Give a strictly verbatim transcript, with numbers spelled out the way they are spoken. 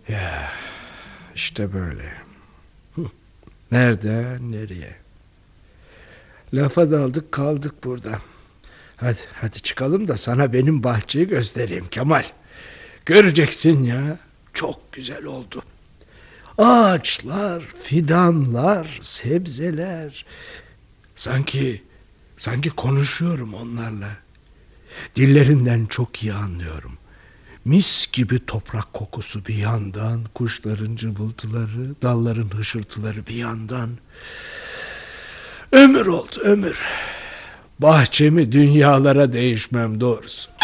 Ya işte böyle. Nereden nereye? Lafa daldık kaldık burada. Hadi hadi çıkalım da sana benim bahçeyi göstereyim Kemal. Göreceksin ya. Çok güzel oldu. Ağaçlar, fidanlar, sebzeler. Sanki sanki konuşuyorum onlarla. Dillerinden çok iyi anlıyorum. Mis gibi toprak kokusu bir yandan, kuşların cıvıltıları, dalların hışırtıları bir yandan. Ömür oldu ömür. Bahçemi dünyalara değişmem doğrusu.